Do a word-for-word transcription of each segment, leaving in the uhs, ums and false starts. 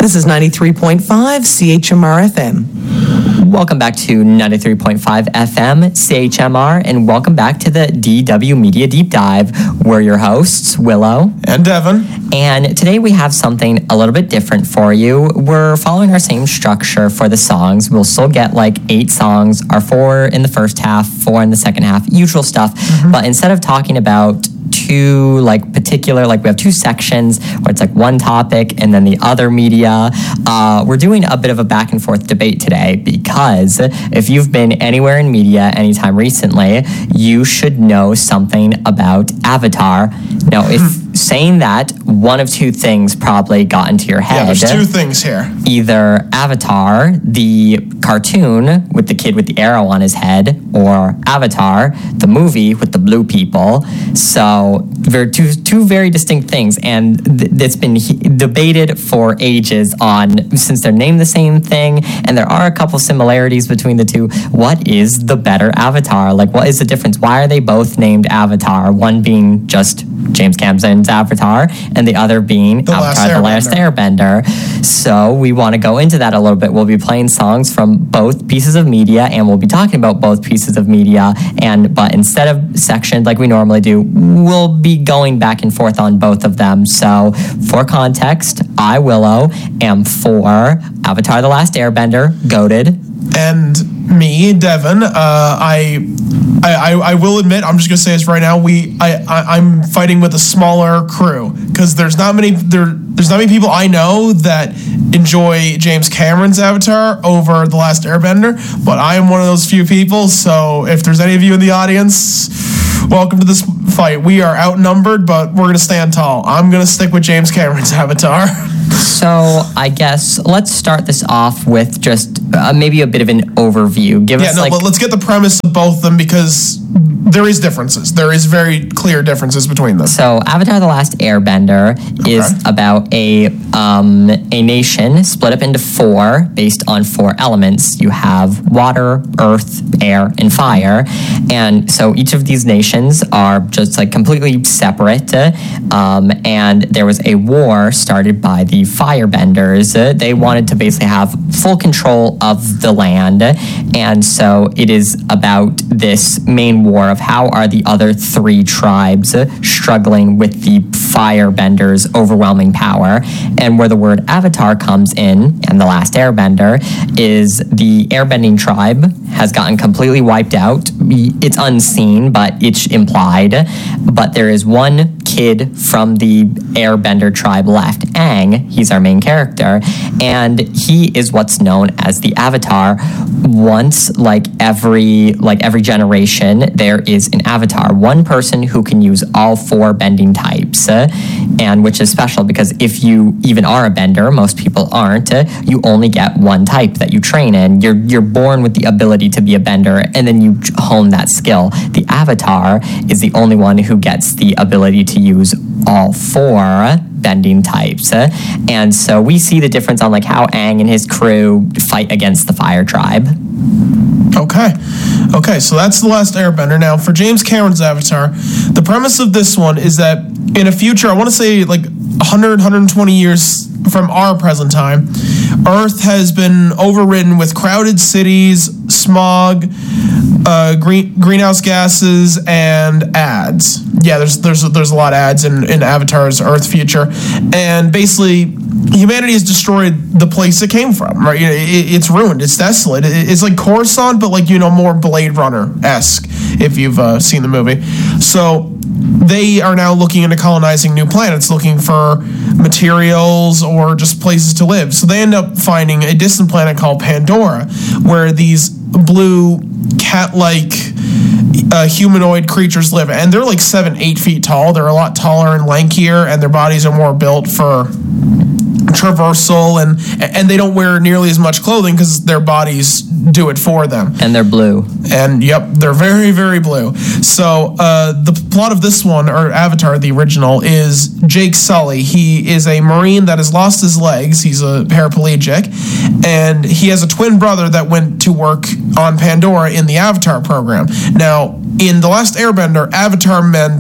This is ninety-three point five C H M R F M. Welcome back to ninety-three point five F M C H M R, and welcome back to the D W Media Deep Dive. We're your hosts, Willow and Devin. And today we have something a little bit different for you. We're following our same structure for the songs. We'll still get like eight songs, our four in the first half, four in the second half, usual stuff. Mm-hmm. But instead of talking about two like particular, like we have two sections where it's like one topic and then the other media, uh, we're doing a bit of a back and forth debate today, because if you've been anywhere in media anytime recently, you should know something about Avatar. Now, if saying that, one of two things probably got into your head. Yeah, there's two things here. Either Avatar, the cartoon with the kid with the arrow on his head, or Avatar, the movie with the blue people. So they're two two very distinct things, and th- it's been he- debated for ages on, since they're named the same thing, and there are a couple similarities between the two. What is the better Avatar? Like, what is the difference? Why are they both named Avatar? One being just James Cameron's Avatar, and the other being the Avatar: The Last Airbender. So we want to go into that a little bit. We'll be playing songs from both pieces of media, and we'll be talking about both pieces of media. And but instead of sectioned like we normally do, we'll be going back and forth on both of them. So for context, I, Willow, am for Avatar: The Last Airbender, goated. And me, Devin, uh, I, I, I will admit, I'm just gonna say this right now. We, I, I I'm fighting with a smaller crew, because there's not many there. There's not many people I know that enjoy James Cameron's Avatar over The Last Airbender, but I am one of those few people. So if there's any of you in the audience, welcome to this fight. We are outnumbered, but we're gonna stand tall. I'm gonna stick with James Cameron's Avatar. So I guess let's start this off with just uh, maybe a bit of an overview. Give yeah, us no, like, let's get the premise of both of them, because there is differences. There is very clear differences between them. So Avatar: The Last Airbender okay. is about a um, a nation split up into four based on four elements. You have water, earth, air, and fire. And so each of these nations are just like completely separate. Um, and there was a war started by the firebenders. Uh, they wanted to basically have full control of the land. And so it is about this main war of how are the other three tribes uh, struggling with the firebenders' overwhelming power. And where the word Avatar comes in, and The Last Airbender, is the airbending tribe has gotten completely wiped out. It's unseen, but it's implied. But there is one kid from the airbender tribe left, Aang. He's our main character, and he is what's known as the Avatar. Once, like every like every generation, there is an Avatar, one person who can use all four bending types, uh, and which is special because if you even are a bender, most people aren't. Uh, you only get one type that you train in. You're you're born with the ability to be a bender, and then you hone that skill. The Avatar is the only one who gets the ability to use all four bending types. Uh, and so we see the difference on like how Aang and his crew fight against the fire tribe. Okay. Okay, so that's The Last Airbender. Now, for James Cameron's Avatar, the premise of this one is that in a future, I want to say like one hundred, one hundred twenty years from our present time, Earth has been overridden with crowded cities, smog, uh, green, greenhouse gases, and ads. Yeah, there's there's there's a lot of ads in, in Avatar's Earth future, and basically humanity has destroyed the place it came from. Right, it, it's ruined. It's desolate. It, it's like Coruscant, but like you know more Blade Runner-esque if you've uh, seen the movie. So they are now looking into colonizing new planets, looking for materials or just places to live. So they end up finding a distant planet called Pandora, where these blue cat-like uh, humanoid creatures live. And they're like seven, eight feet tall. They're a lot taller and lankier, and their bodies are more built for traversal, and and they don't wear nearly as much clothing because their bodies do it for them. And they're blue. And yep, they're very, very blue. So uh, the plot of this one, or Avatar, the original, is Jake Sully. He is a Marine that has lost his legs. He's a paraplegic. And he has a twin brother that went to work on Pandora in the Avatar program. Now, in The Last Airbender, Avatar meant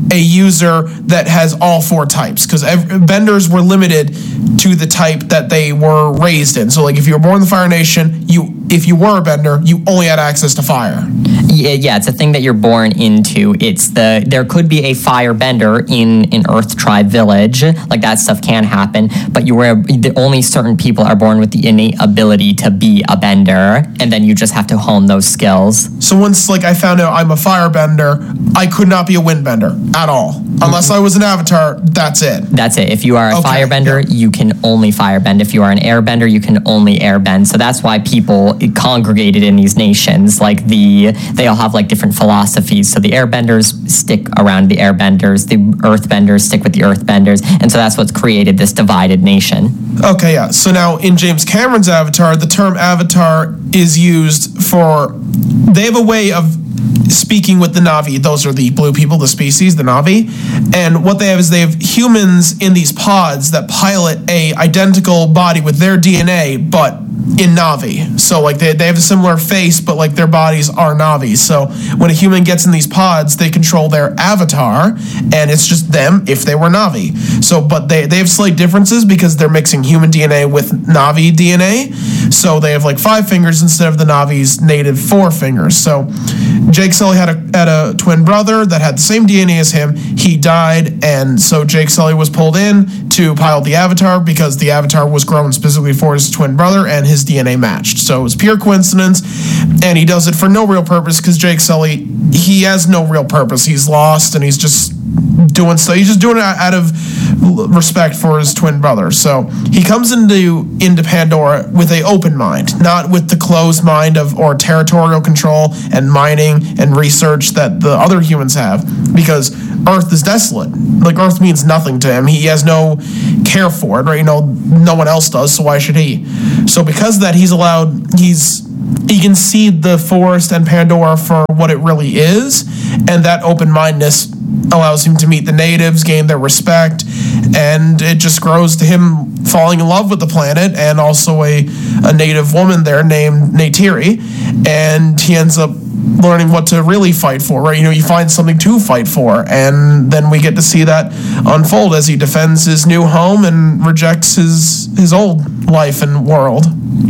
a user that has all four types, because benders were limited to the type that they were raised in. So like if you were born in the Fire Nation, you if you were a bender, you only had access to fire. Yeah, yeah, it's a thing that you're born into. It's the there could be a fire bender in an Earth Tribe village, like that stuff can happen, but you were the only certain people are born with the innate ability to be a bender, and then you just have to hone those skills. So once like I found out I'm a firebender, I could not be a windbender at all. Unless I was an avatar, that's it. That's it. If you are a Okay, firebender, yeah. you can only firebend. If you are an airbender, you can only airbend. So that's why people congregated in these nations. Like the, they all have like different philosophies. So the airbenders stick around the airbenders, the earthbenders stick with the earthbenders, and so that's what's created this divided nation. Okay, yeah. So now in James Cameron's Avatar, the term avatar is used for, they have a way of speaking with the Na'vi. Those are the blue people, the species, the Na'vi. And what they have is they have humans in these pods that pilot a identical body with their D N A, but in Na'vi. So like they, they have a similar face, but like their bodies are Na'vi. So when a human gets in these pods, they control their avatar, and it's just them if they were Na'vi. So, but they, they have slight differences because they're mixing human D N A with Na'vi D N A. So they have like five fingers instead of the Na'vi's native four fingers. So Jake Sully had a had a twin brother that had the same D N A as him. He died, and so Jake Sully was pulled in to pilot the Avatar because the Avatar was grown specifically for his twin brother, and his D N A matched. So it was pure coincidence, and he does it for no real purpose because Jake Sully, he has no real purpose. He's lost, and he's just doing stuff. He's just doing it out of respect for his twin brother. So he comes into into Pandora with an open mind, not with the closed mind of or territorial control and mining and research that the other humans have, because Earth is desolate. Like Earth means nothing to him. He has no care for it, right? You know, no one else does, so why should he? So because of that, he's allowed, he's he can see the forest and Pandora for what it really is, and that open-mindedness allows him to meet the natives, gain their respect, and it just grows to him falling in love with the planet and also a, a native woman there named Neytiri, and he ends up learning what to really fight for, right? You know, you find something to fight for, and then we get to see that unfold as he defends his new home and rejects his his old life and world.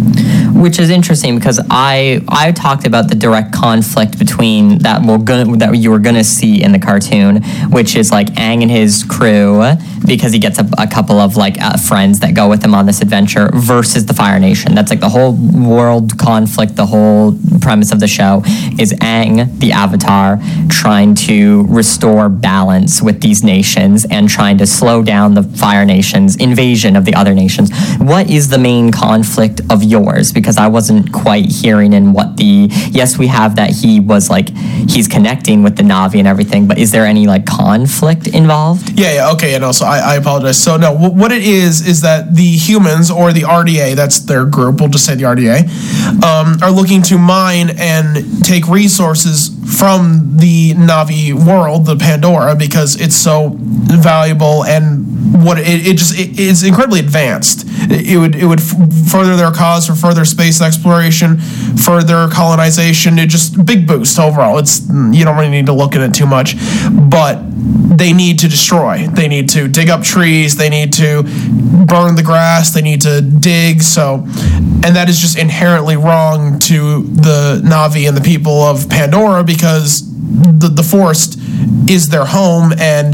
Which is interesting because I I talked about the direct conflict between that we're gonna, that you were gonna see in the cartoon, which is like Aang and his crew, because he gets a, a couple of like uh, friends that go with him on this adventure, versus the Fire Nation. That's like the whole world conflict. The whole premise of the show is Aang, the Avatar, trying to restore balance with these nations and trying to slow down the Fire Nation's invasion of the other nations. What is the main conflict of yours? Because I wasn't quite hearing in what the, yes, we have that he was like, he's connecting with the Na'vi and everything, but is there any like conflict involved? Yeah, yeah, okay, and also I, I apologize. So no, w- what it is is that the humans, or the R D A, that's their group, we'll just say the R D A, um, are looking to mine and take resources from the Na'vi world, the Pandora, because it's so valuable, and what it, it just it, it's incredibly advanced. It, it would it would f- further their cause for further space exploration, further colonization. It just big boost overall. It's you don't really need to look at it too much, but they need to destroy. They need to dig up trees. They need to burn the grass. They need to dig. So, and that is just inherently wrong to the Na'vi and the people of Pandora, because the the forest is their home, and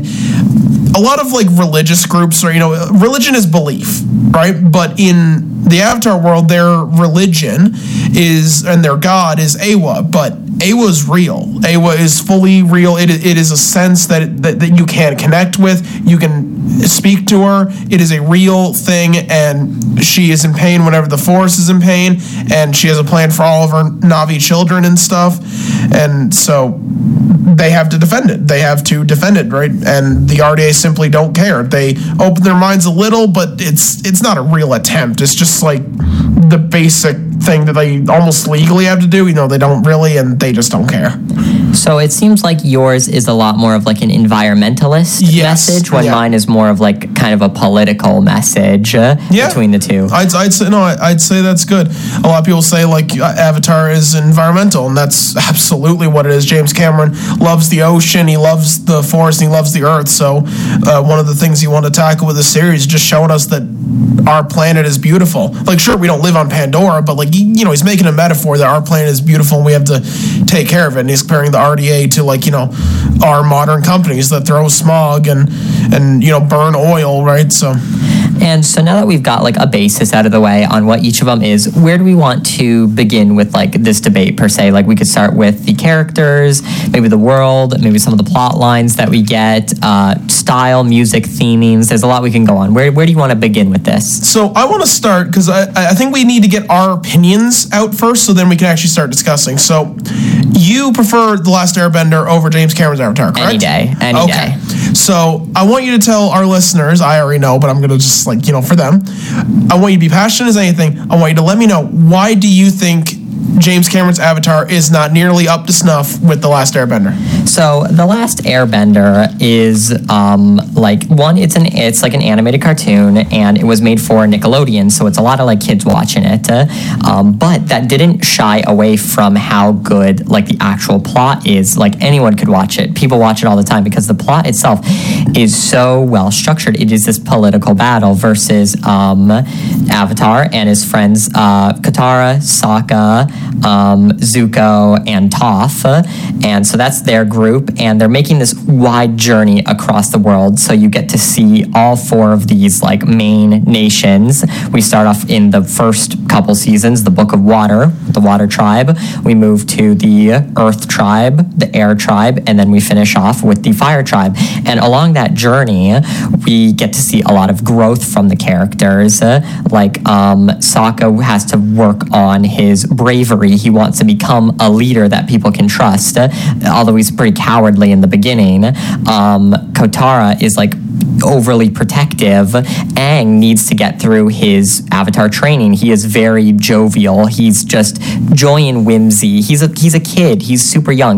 a lot of like religious groups, or you know, religion is belief, right? But in the Avatar world, their religion is, and their god is Awa, but Awa is real. Awa is fully real. It, it is a sense that, it, that that you can connect with. You can speak to her. It is a real thing, and she is in pain whenever the forest is in pain, and she has a plan for all of her Na'vi children and stuff, and so they have to defend it. They have to defend it, right? And the R D A simply don't care. They open their minds a little, but it's it's not a real attempt. It's just like the basic thing that they almost legally have to do. You know, they don't really, and they just don't care. So it seems like yours is a lot more of like an environmentalist Yes, message, when yeah. mine is more of like kind of a political message uh, Yeah. between the two. I'd, I'd say no. I- I'd say that's good. A lot of people say like uh, Avatar is environmental, and that's absolutely what it is. James Cameron loves the ocean, he loves the forest, and he loves the earth. So uh, one of the things he wanted to tackle with the series is just showing us that our planet is beautiful. Like, sure, we don't live on Pandora, but like you know, he's making a metaphor that our planet is beautiful and we have to take care of it. And he's comparing the R D A to like you know our modern companies that throw smog and and you know burn oil, right? So. And so now that we've got like a basis out of the way on what each of them is, where do we want to begin with like this debate per se? Like we could start with the characters, maybe the world, maybe some of the plot lines that we get, uh, style, music, themings. There's a lot we can go on. Where where do you want to begin with this? So I want to start because I, I think we need to get our opinions out first, so then we can actually start discussing. So you prefer The Last Airbender over James Cameron's Avatar, correct? Any day, any okay. day. So I want you to tell our listeners, I already know, but I'm going to just like, you know, for them, I want you to be passionate as anything. I want you to let me know, why do you think James Cameron's Avatar is not nearly up to snuff with The Last Airbender? So The Last Airbender is um, like one. It's an it's like an animated cartoon, and it was made for Nickelodeon, so it's a lot of like kids watching it. Uh, um, but that didn't shy away from how good like the actual plot is. Like anyone could watch it. People watch it all the time because the plot itself is so well structured. It is this political battle versus um, Avatar and his friends uh, Katara, Sokka, um, Zuko, and Toph. And so that's their group, and they're making this wide journey across the world. So you get to see all four of these like main nations. We start off in the first couple seasons, the Book of Water, the Water Tribe. We move to the Earth Tribe, the Air Tribe, and then we finish off with the Fire Tribe. And along that journey, we get to see a lot of growth from the characters. Uh, like um, Sokka has to work on his bravery. He wants to become a leader that people can trust, uh, although he's pretty cowardly in the beginning. Um, Kotara is like overly protective. Aang needs to get through his Avatar training. He is very jovial. He's just joy and whimsy. He's a he's a kid. He's super young.